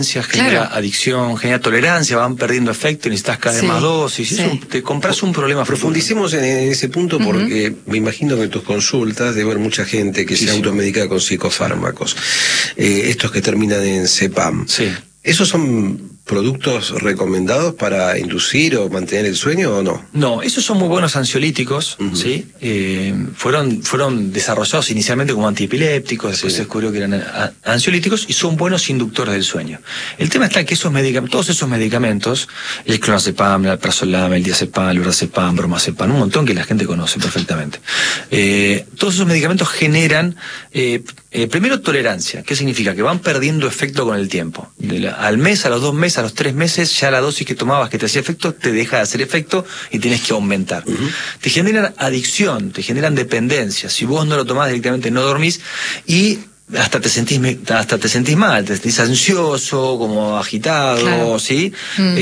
genera adicción, genera tolerancia, van perdiendo efecto, necesitas cada vez más dosis, te compras un problema. Profundicemos en ese punto porque me imagino que en tus consultas debe haber mucha gente que se automedica con psicofármacos, estos que terminan en Zepam. ¿Esos son productos recomendados para inducir o mantener el sueño o no? No, esos son muy buenos ansiolíticos, ¿sí? Fueron desarrollados inicialmente como antiepilépticos, después se descubrió que eran ansiolíticos y son buenos inductores del sueño. El tema está en que todos esos medicamentos, el clonazepam, el alprazolam, el diazepam, el lorazepam, bromazepam, un montón que la gente conoce perfectamente. Todos esos medicamentos generan, primero, tolerancia. ¿Qué significa? Que van perdiendo efecto con el tiempo. Al mes, a los 2 meses, a los 3 meses, ya la dosis que tomabas que te hacía efecto, te deja de hacer efecto y tienes que aumentar. Te generan adicción, te generan dependencia. Si vos no lo tomás directamente, no dormís y hasta te sentís mal, te sentís ansioso, como agitado, ¿sí?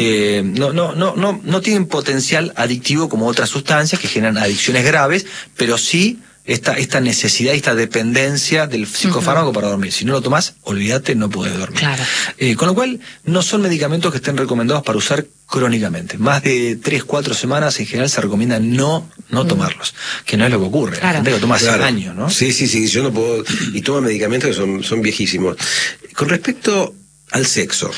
No tienen potencial adictivo como otras sustancias que generan adicciones graves, pero sí esta necesidad, esta dependencia del psicofármaco para dormir. Si no lo tomás, olvídate, no podés dormir. Con lo cual, no son medicamentos que estén recomendados para usar crónicamente. Más de 3-4 semanas en general se recomienda no tomarlos, que no es lo que ocurre. La gente lo toma hace años, ¿no? Sí, yo no puedo, y toma medicamentos que son viejísimos. Con respecto al sexo,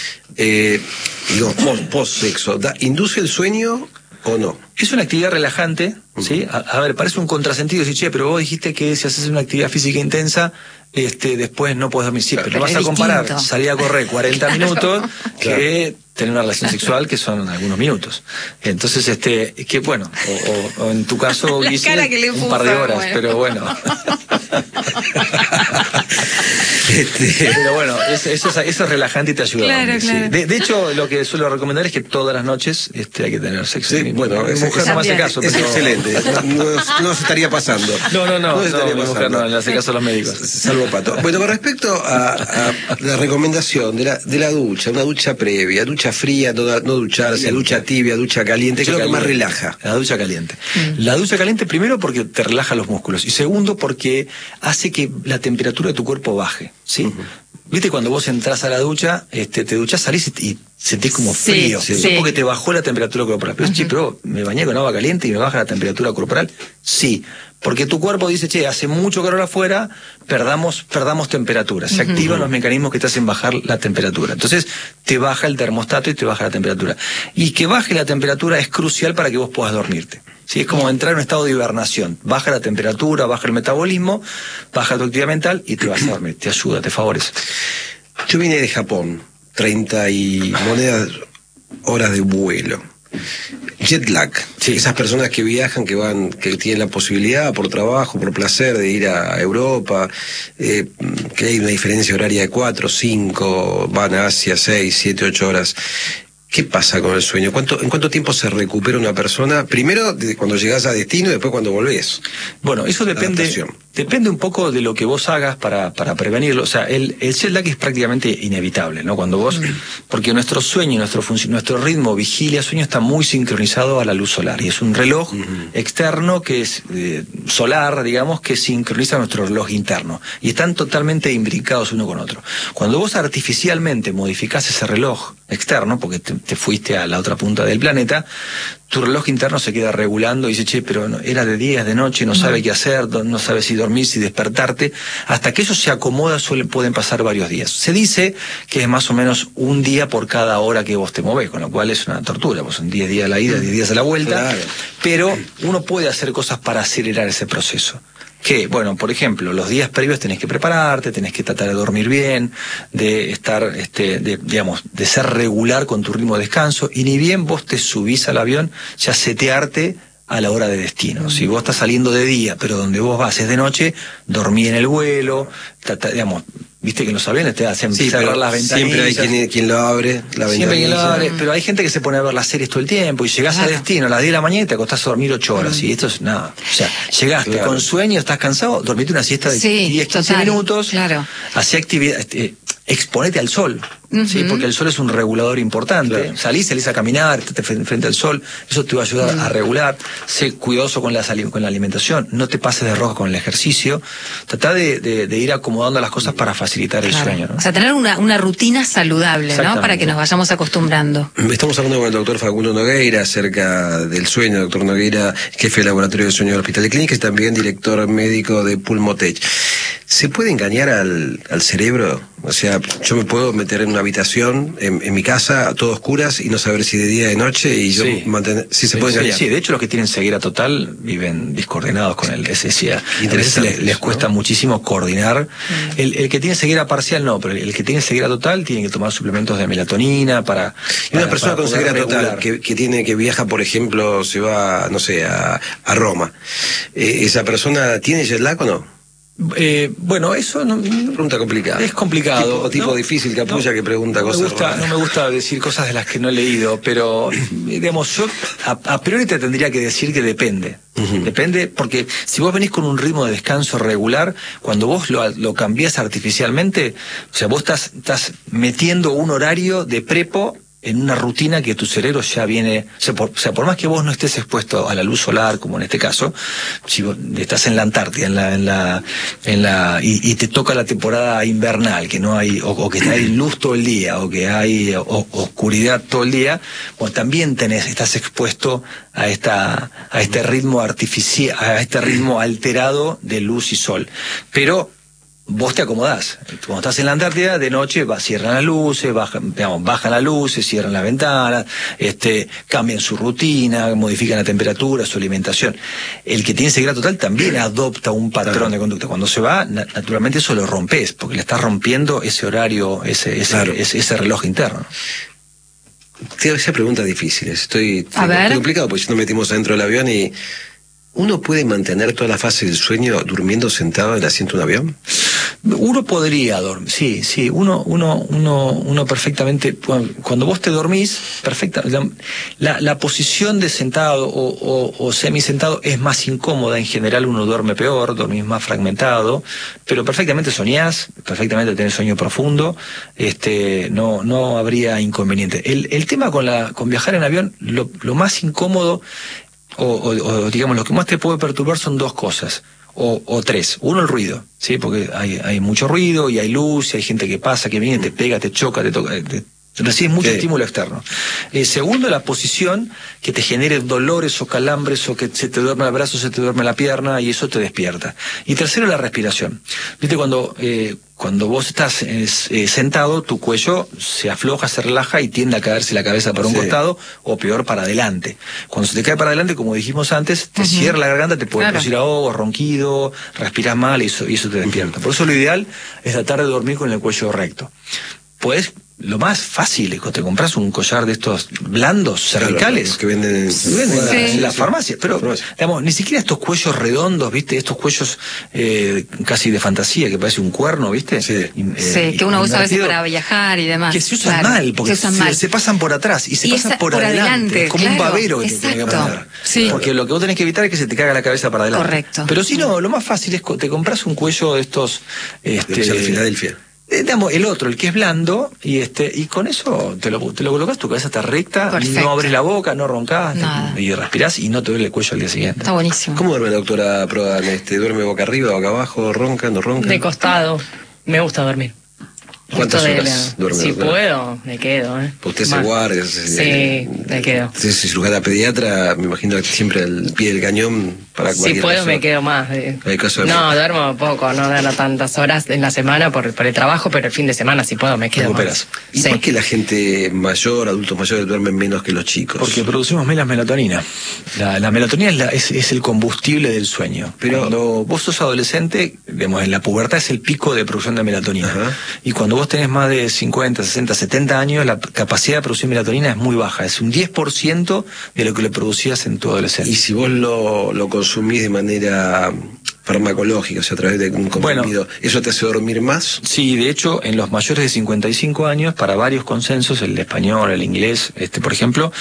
post-sexo, ¿induce el sueño o no? Es una actividad relajante, ¿sí? A ver, parece un contrasentido decir, che, pero vos dijiste que si haces una actividad física intensa, después no podés dormir. Sí, pero no vas a comparar salir a correr 40 minutos que tener una relación sexual que son algunos minutos. Entonces, que bueno, o en tu caso, Guise, un par de horas, pero bueno. Pero bueno, eso es relajante y te ayuda a dormir. De hecho, lo que suelo recomendar es que todas las noches hay que tener sexo. Bueno, mi mujer no me hace caso. Es excelente. No se estaría pasando. No, mi mujer no le hace caso a los médicos. Salvo Pato. Bueno, con respecto a la recomendación de la ducha, una ducha previa, ducha fría, no ducharse, ducha tibia, ducha caliente, ¿qué es lo que más relaja? La ducha caliente. La ducha caliente, primero, porque te relaja los músculos, y segundo, porque hace que la temperatura de tu cuerpo baje, ¿sí? ¿Viste cuando vos entras a la ducha, te duchás, salís y sentís como frío? Eso es porque te bajó la temperatura corporal. Pero, pero me bañé con agua caliente y me baja la temperatura corporal. Sí, porque tu cuerpo dice, che, hace mucho calor afuera, perdamos temperatura. Se activan los mecanismos que te hacen bajar la temperatura. Entonces, te baja el termostato y te baja la temperatura. Y que baje la temperatura es crucial para que vos puedas dormirte. Sí, es como entrar en un estado de hibernación. Baja la temperatura, baja el metabolismo, baja tu actividad mental y te vas a dormir. Te ayuda, te favorece. Yo vine de Japón, 30 y horas de vuelo. Jet lag. Esas personas que viajan, que tienen la posibilidad por trabajo, por placer de ir a Europa, que hay una diferencia horaria de 4, 5, van a Asia 6, 7, 8 horas. ¿Qué pasa con el sueño? ¿En cuánto tiempo se recupera una persona? Primero, cuando llegás a destino y después cuando volvés. Bueno, eso depende un poco de lo que vos hagas para prevenirlo. O sea, el jet lag es prácticamente inevitable, ¿no? Cuando vos, porque nuestro sueño, nuestro ritmo vigilia-sueño está muy sincronizado a la luz solar. Y es un reloj externo que es solar, digamos, que sincroniza nuestro reloj interno. Y están totalmente imbricados uno con otro. Cuando vos artificialmente modificás ese reloj externo, porque te fuiste a la otra punta del planeta, tu reloj interno se queda regulando y dice, che, pero era de día, es de noche, no sabe qué hacer, no sabe si dormir, si despertarte. Hasta que eso se acomoda pueden pasar varios días. Se dice que es más o menos un día por cada hora que vos te movés, con lo cual es una tortura, pues son 10 días a la ida, 10 días a la vuelta, pero uno puede hacer cosas para acelerar ese proceso. Que, bueno, por ejemplo, los días previos tenés que prepararte, tenés que tratar de dormir bien, de estar, de ser regular con tu ritmo de descanso, y ni bien vos te subís al avión, ya setearte a la hora de destino. Si vos estás saliendo de día, pero donde vos vas es de noche, dormí en el vuelo, viste que en los aviones te hacen cerrar las ventanillas. Siempre hay quien lo abre, la ventanilla. Pero hay gente que se pone a ver las series todo el tiempo y llegás a destino a las 10 de la mañana y te acostás a dormir 8 horas. Y esto es nada. O sea, llegaste con sueño, estás cansado, dormite una siesta de 10, 15 minutos. Hacé actividad, exponete al sol. Sí, porque el sol es un regulador importante. Salís a caminar, frente al sol, eso te va a ayudar a regular. Sé cuidadoso con la alimentación, no te pases de rojo con el ejercicio. Tratá de ir acomodando las cosas para facilitar facilitar el sueño, ¿no? O sea, tener una rutina saludable, ¿no? Para que nos vayamos acostumbrando. Estamos hablando con el doctor Facundo Nogueira acerca del sueño. Doctor Nogueira, jefe de laboratorio de sueño del Hospital de Clínicas y también director médico de Pulmotec. ¿Se puede engañar al cerebro? O sea, yo me puedo meter en una habitación en mi casa, a todo oscuras, y no saber si de día o de noche, y yo mantener... Sí, se puede engañar. Sí, de hecho los que tienen ceguera total viven discoordinados con el SSA. A veces les cuesta muchísimo coordinar. El que tiene ceguera parcial no, pero el que tiene ceguera total tiene que tomar suplementos de melatonina para... Y una persona con ceguera total que viaja, por ejemplo, se va, no sé, a Roma, ¿esa persona tiene jet lag o no? Bueno, eso no... Pregunta complicada. Es complicado. Tipo difícil, capulla, que pregunta cosas. No me gusta decir cosas de las que no he leído, pero, digamos, yo a priori te tendría que decir que depende. Depende, porque si vos venís con un ritmo de descanso regular, cuando vos lo cambiás artificialmente, o sea, vos estás metiendo un horario de prepo en una rutina que tu cerebro ya viene, o sea, por más que vos no estés expuesto a la luz solar, como en este caso, si vos estás en la Antártida, y te toca la temporada invernal, que no hay, o que hay luz todo el día, o que hay oscuridad todo el día, pues también estás expuesto a este ritmo artificial, a este ritmo alterado de luz y sol. Pero vos te acomodás. Cuando estás en la Antártida, de noche cierran las luces, bajan las luces, cierran las ventanas, cambian su rutina, modifican la temperatura, su alimentación. El que tiene ceguera total también adopta un patrón de conducta. Cuando se va, naturalmente eso lo rompes, porque le estás rompiendo ese horario, ese reloj interno. Te voy a hacer preguntas difíciles. Estoy complicado, porque si nos metimos adentro del avión y... ¿Uno puede mantener toda la fase del sueño durmiendo sentado en el asiento de un avión? Uno podría dormir, sí, uno perfectamente, cuando vos te dormís, la posición de sentado o semisentado es más incómoda, en general uno duerme peor, dormís más fragmentado, pero perfectamente soñás, perfectamente tenés sueño profundo, no habría inconveniente. El tema con viajar en avión, lo más incómodo, o digamos, lo que más te puede perturbar son dos cosas, o tres. Uno, el ruido, ¿sí? Porque hay mucho ruido, y hay luz, y hay gente que pasa, que viene, te pega, te choca, te toca, recibes mucho estímulo externo. Segundo, la posición, que te genere dolores o calambres, o que se te duerme el brazo, se te duerme la pierna, y eso te despierta. Y tercero, la respiración. ¿Viste? Cuando vos estás sentado, tu cuello se afloja, se relaja y tiende a caerse la cabeza para un costado, o peor, para adelante. Cuando se te cae para adelante, como dijimos antes, te cierra la garganta, te puede producir ahogo, ronquido, respirás mal, y eso te despierta. Por eso lo ideal es tratar de dormir con el cuello recto. Pues lo más fácil es que te compras un collar de estos blandos, cervicales, que venden en la farmacia, pero digamos, ni siquiera estos cuellos redondos, ¿viste? Estos cuellos casi de fantasía, que parece un cuerno, ¿viste? Que uno usa a veces para viajar y demás. Que se usan mal, porque se pasan por atrás y se pasan por adelante. Es como un babero que te tiene que poner. Porque lo que vos tenés que evitar es que se te caiga la cabeza para adelante. Correcto. Pero si no, lo más fácil es que te compras un cuello de estos... de Filadelfia. El otro, el que es blando, y con eso te lo colocas, tu cabeza está recta, no abres la boca, no roncás, y respirás y no te duele el cuello al día siguiente. Está buenísimo. ¿Cómo duerme, doctora Prodan? ¿Duerme boca arriba, boca abajo, ronca, no ronca? De costado. Me gusta dormir. ¿Cuántas horas duerme? Si puedo, me quedo. ¿Usted se guarda? Sí, me quedo. Si es cirujana pediatra, me imagino que siempre al pie del cañón para cualquier Si puedo, persona. me quedo más. No, duermo poco, no duermo tantas horas en la semana por el trabajo, pero el fin de semana, si puedo, me quedo más. ¿Y por qué la gente mayor, adultos mayores, duermen menos que los chicos? Porque producimos menos melatonina. La melatonina es el combustible del sueño. Pero cuando vos sos adolescente, digamos, en la pubertad es el pico de producción de melatonina. Y cuando vos tenés más de 50, 60, 70 años, la capacidad de producir melatonina es muy baja. Es un 10% de lo que le producías en tu adolescencia. Y si vos lo consumís de manera farmacológica, o sea, a través de un comprimido, ¿eso te hace dormir más? Sí, de hecho, en los mayores de 55 años, para varios consensos, el español, el inglés, por ejemplo,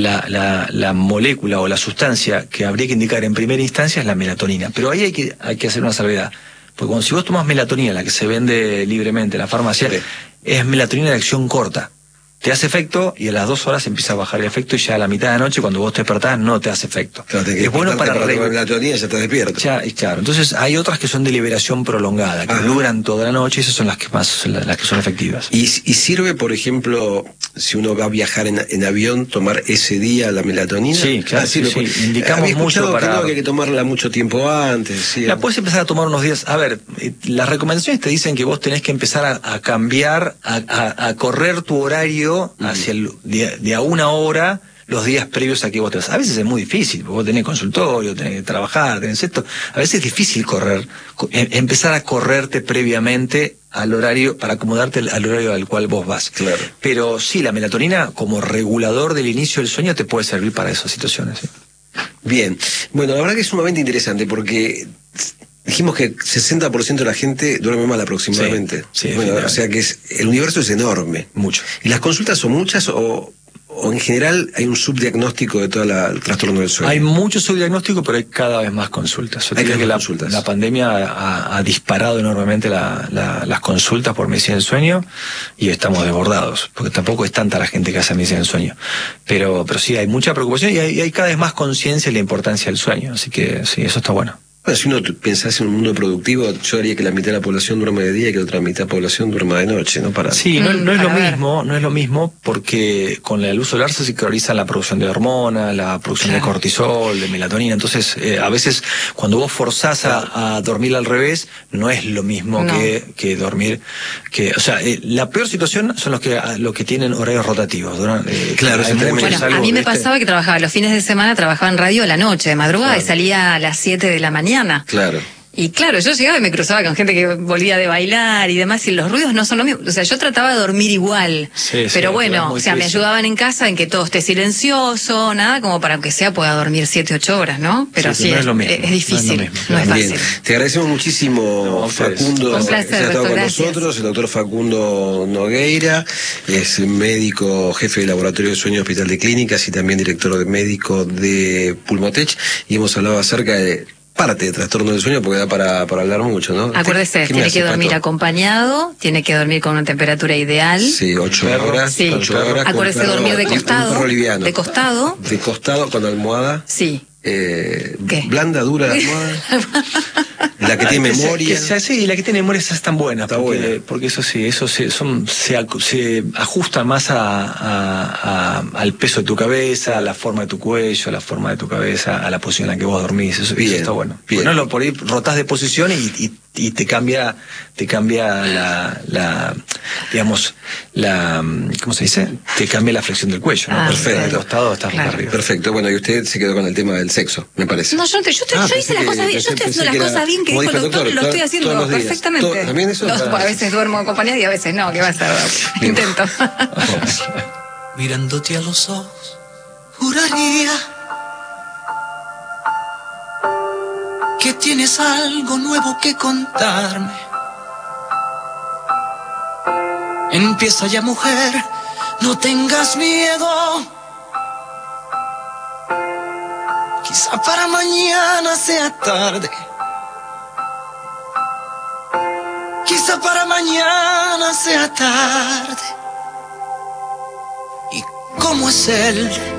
la molécula o la sustancia que habría que indicar en primera instancia es la melatonina. Pero ahí hay que hacer una salvedad. Porque si vos tomás melatonina, la que se vende libremente en la farmacia, es melatonina de acción corta. te hace efecto y a las 2 horas empieza a bajar el efecto y ya a la mitad de la noche cuando vos te despertás no te hace efecto. Claro, es bueno para la melatonina, ya te despierto. Claro, entonces hay otras que son de liberación prolongada, que duran toda la noche y esas son las que son efectivas. ¿Y sirve, por ejemplo, si uno va a viajar en avión, tomar ese día la melatonina? Sí, claro, sí. Indicamos mucho para... que hay que tomarla mucho tiempo antes. ¿Sí? La puedes empezar a tomar unos días. A ver, las recomendaciones te dicen que vos tenés que empezar a cambiar, a correr tu horario hacia de a 1 hora los días previos a que vos te vas. A veces es muy difícil, porque vos tenés consultorio, tenés que trabajar, tenés esto. A veces es difícil empezar a correrte previamente al horario, para acomodarte al horario al cual vos vas. Claro. Pero sí, la melatonina como regulador del inicio del sueño te puede servir para esas situaciones. ¿Sí? Bien. Bueno, la verdad que es sumamente interesante porque... Dijimos que 60% de la gente duerme mal aproximadamente. Sí, bueno, o sea que el universo es enorme. Mucho. ¿Y las consultas son muchas o en general hay un subdiagnóstico de todo el trastorno del sueño? Hay mucho subdiagnóstico, pero hay cada vez más consultas. Yo diría que la pandemia ha disparado enormemente las consultas por medicina del sueño y estamos desbordados, porque tampoco es tanta la gente que hace medicina del sueño. Pero sí, hay mucha preocupación y hay cada vez más conciencia de la importancia del sueño. Así que sí, eso está bueno. Bueno, si uno pensase en un mundo productivo, yo haría que la mitad de la población duerma de día y que la otra mitad de la población duerma de noche, ¿no? Sí, no es lo mismo porque con la luz solar se sincroniza la producción de hormonas, la producción de cortisol, de melatonina. Entonces, a veces cuando vos forzás a dormir al revés, no es lo mismo que dormir. O sea, la peor situación son los que tienen horarios rotativos. Claro, bueno, a mí me pasaba que trabajaba los fines de semana, trabajaba en radio a la noche, de madrugada, y salía a las 7 de la mañana. Claro. Y claro, yo llegaba y me cruzaba con gente que volvía de bailar y demás, y los ruidos no son lo mismo. O sea, yo trataba de dormir igual. Pero bueno, o sea, me ayudaban en casa en que todo esté silencioso, nada como para aunque sea pueda dormir 7, 8 horas, ¿no? Pero sí, es difícil, no es fácil. Bien. Te agradecemos muchísimo, Facundo, un placer, que ha estado con gracias. nosotros, el doctor Facundo Nogueira, es médico, jefe de laboratorio de sueño Hospital de Clínicas y también director de médico de Pulmotech, y hemos hablado acerca de parte de trastorno del sueño porque da para hablar mucho, ¿no? Acuérdese, tiene que dormir acompañado, tiene que dormir con una temperatura ideal. Sí, 8 horas. Sí. 8 horas. Acuérdese dormir de costado. Un perro liviano. De costado. De costado con almohada. Sí. Blanda, dura la almohada. La que tiene memoria. Sí, la que tiene memoria es tan buena. Está buena. Porque eso sí, se ajusta más al peso de tu cabeza, a la forma de tu cuello, a la forma de tu cabeza, a la posición en la que vos dormís. Eso está bueno. Bien. Bueno, por ahí rotás de posición y te cambia digamos, ¿cómo se dice? Te cambia la flexión del cuello, ¿no? Perfecto. Del costado estás arriba. Perfecto. Bueno, y usted se quedó con el tema del sexo, me parece. No, yo hice las cosas bien, yo estoy haciendo las cosas bien que dijo el doctor, lo estoy haciendo perfectamente. ¿También eso? A veces duermo acompañada y a veces no, ¿qué va a ser? Intento. Mirándote a los ojos, juraría que tienes algo nuevo que contarme. Empieza ya, mujer, no tengas miedo. Quizá para mañana sea tarde. Quizá para mañana sea tarde. ¿Y cómo es él?